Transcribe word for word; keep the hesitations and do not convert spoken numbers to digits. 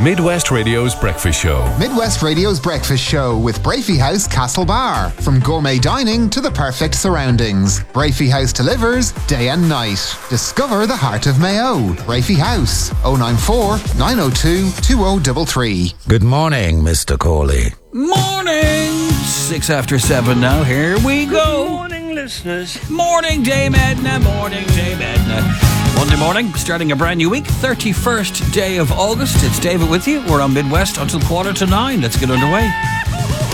Midwest Radio's Breakfast Show. Midwest Radio's Breakfast Show with Brafey House Castlebar. From gourmet dining to the perfect surroundings, Brafey House delivers day and night. Discover the heart of Mayo. Brafey House, oh nine four, nine oh two, two oh three three. Good morning, Mister Corley. Morning! Six after seven now. Here we go. Good morning, listeners. Morning, Dame Edna. Morning, Dame Edna. Monday morning, starting a brand new week, thirty-first day of August. It's David with you. We're on Midwest until quarter to nine. Let's get underway.